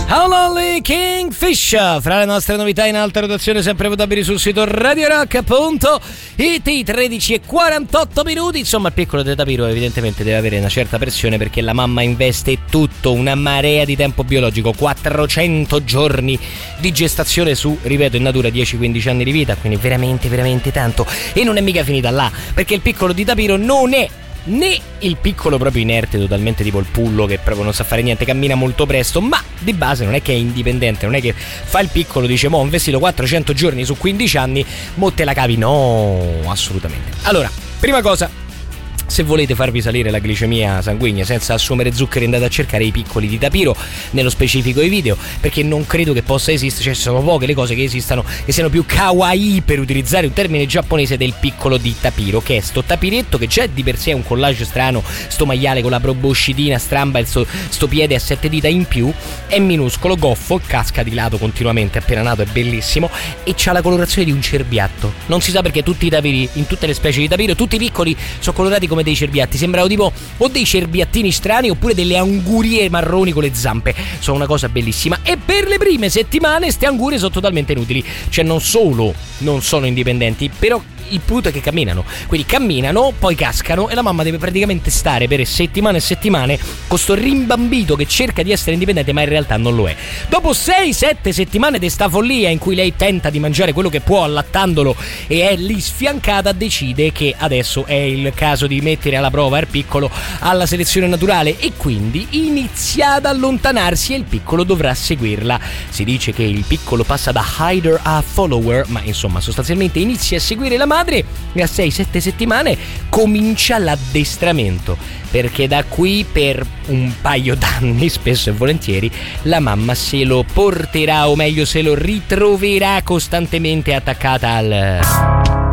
Lonely Kingfish, fra le nostre novità in alta rotazione sempre votabili sul sito radiorock.it. 13:48 minuti. Insomma, il piccolo di Tapiro evidentemente deve avere una certa pressione, perché la mamma investe tutto, una marea di tempo biologico, 400 giorni di gestazione su, ripeto, in natura 10-15 anni di vita, quindi veramente veramente tanto. E non è mica finita là, perché il piccolo di Tapiro non è né il piccolo proprio inerte, totalmente tipo il pullo che proprio non sa fare niente, cammina molto presto, ma di base non è che è indipendente, non è che fa il piccolo, dice mo' ho investito 400 giorni su 15 anni, mo' te la cavi, no, assolutamente. Allora, prima cosa, se volete farvi salire la glicemia sanguigna senza assumere zuccheri, andate a cercare i piccoli di Tapiro, nello specifico i video, perché non credo che possa esistere, cioè sono poche le cose che esistano che siano più kawaii, per utilizzare un termine giapponese, del piccolo di Tapiro, che è sto tapiretto che già di per sé è un collage strano, sto maiale con la proboscidina stramba e sto piede a 7 dita in più, è minuscolo, goffo, casca di lato continuamente, appena nato è bellissimo e c'ha la colorazione di un cerbiatto. Non si sa perché tutti i tapiri, in tutte le specie di tapiro, tutti i piccoli sono colorati come dei cerbiatti, sembrano tipo o dei cerbiattini strani oppure delle angurie marroni con le zampe. Sono una cosa bellissima, e per le prime settimane ste angurie sono totalmente inutili, cioè non solo non sono indipendenti, però il punto è che camminano, quindi camminano, poi cascano e la mamma deve praticamente stare per settimane e settimane con sto rimbambito che cerca di essere indipendente ma in realtà non lo è. Dopo 6-7 settimane di sta follia in cui lei tenta di mangiare quello che può allattandolo e è lì sfiancata, decide che adesso è il caso di mettere alla prova il piccolo alla selezione naturale e quindi inizia ad allontanarsi e il piccolo dovrà seguirla. Si dice che il piccolo passa da hider a follower, ma insomma sostanzialmente inizia a seguire la madre e a 6-7 settimane comincia l'addestramento, perché da qui per un paio d'anni spesso e volentieri la mamma se lo porterà, o meglio se lo ritroverà costantemente attaccata al